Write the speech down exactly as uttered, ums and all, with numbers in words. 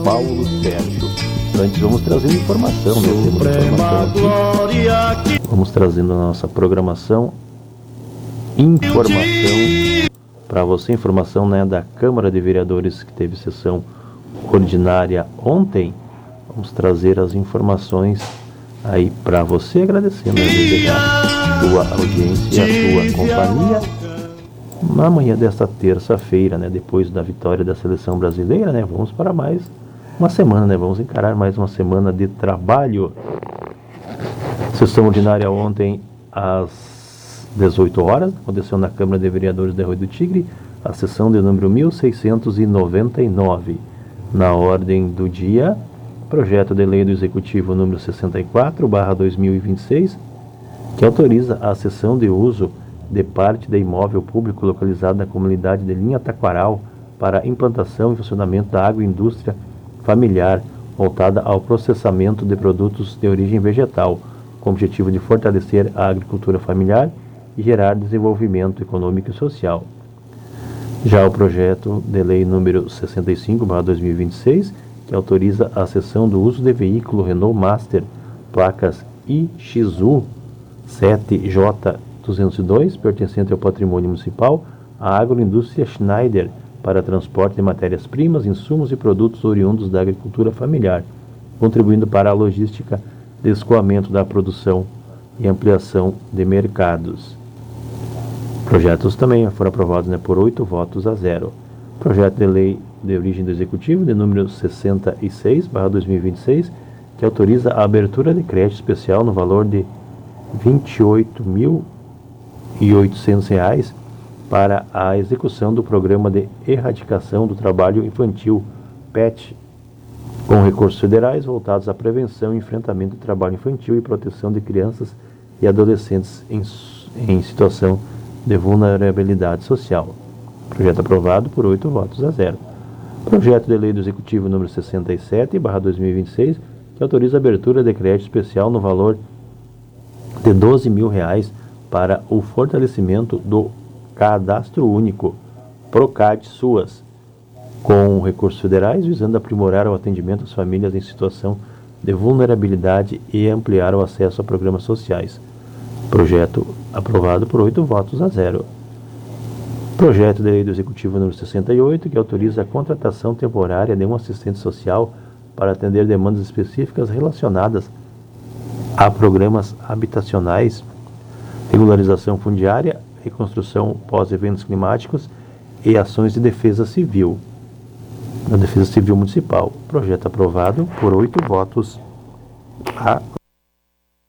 Paulo Sérgio. Antes vamos trazendo informação, né? Temos informação aqui. Vamos trazendo a nossa programação, informação para você, informação, né, da Câmara de Vereadores que teve sessão ordinária ontem. Vamos trazer as informações aí para você, agradecendo, né, desejar a sua audiência e a sua companhia na manhã desta terça-feira, né, depois da vitória da seleção brasileira, né, vamos para mais uma semana, né, vamos encarar mais uma semana de trabalho. Sessão ordinária ontem às dezoito horas, aconteceu na Câmara de Vereadores de Arroio do Tigre, a sessão de número mil seiscentos e noventa e nove. Na ordem do dia, projeto de lei do Executivo número sessenta e quatro barra dois mil e vinte e seis, que autoriza a cessão de uso de parte de imóvel público localizado na comunidade de Linha Taquaral para implantação e funcionamento da agroindústria familiar voltada ao processamento de produtos de origem vegetal, com o objetivo de fortalecer a agricultura familiar e gerar desenvolvimento econômico e social. Já o projeto de lei número sessenta e cinco barra dois mil e vinte e seis, que autoriza a cessão do uso de veículo Renault Master, placas I X U sete J duzentos e dois, pertencente ao patrimônio municipal, à agroindústria Schneider, para transporte de matérias-primas, insumos e produtos oriundos da agricultura familiar, contribuindo para a logística de escoamento da produção e ampliação de mercados. Projetos também foram aprovados, né, por oito votos a zero. Projeto de lei de origem do Executivo, de número sessenta e seis barra dois mil e vinte e seis, que autoriza a abertura de crédito especial no valor de vinte e oito mil e oitocentos reais para a execução do Programa de Erradicação do Trabalho Infantil, P E T, com recursos federais voltados à prevenção e enfrentamento do trabalho infantil e proteção de crianças e adolescentes em, em situação de vulnerabilidade social. Projeto aprovado por oito votos a zero. Projeto de lei do Executivo número sessenta e sete barra dois mil e vinte e seis, que autoriza a abertura de crédito especial no valor de doze mil reais para o fortalecimento do Cadastro Único, Procad SUAS, com recursos federais, visando aprimorar o atendimento às famílias em situação de vulnerabilidade e ampliar o acesso a programas sociais. Projeto aprovado por oito votos a zero. Projeto de lei do Executivo número sessenta e oito, que autoriza a contratação temporária de um assistente social para atender demandas específicas relacionadas a programas habitacionais, regularização fundiária, reconstrução pós-eventos climáticos e ações de defesa civil, na Defesa Civil Municipal. Projeto aprovado por oito votos a